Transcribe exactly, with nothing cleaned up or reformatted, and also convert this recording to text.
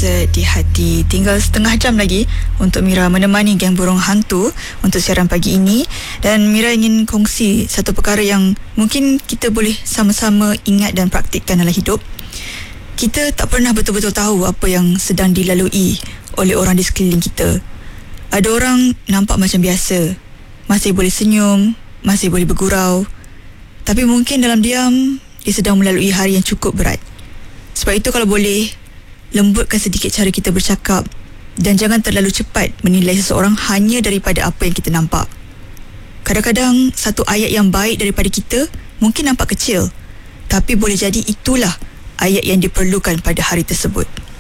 rasa di hati. Tinggal setengah jam lagi untuk Mira menemani Geng Burung Hantu untuk siaran pagi ini. Dan Mira ingin kongsi satu perkara yang mungkin kita boleh sama-sama ingat dan praktikkan dalam hidup. Kita tak pernah betul-betul tahu apa yang sedang dilalui oleh orang di sekeliling kita. Ada orang nampak macam biasa, masih boleh senyum, masih boleh bergurau, tapi mungkin dalam diam dia sedang melalui hari yang cukup berat. Sebab itu kalau boleh, lembutkan sedikit cara kita bercakap dan jangan terlalu cepat menilai seseorang hanya daripada apa yang kita nampak. Kadang-kadang satu ayat yang baik daripada kita mungkin nampak kecil, tapi boleh jadi itulah ayat yang diperlukan pada hari tersebut.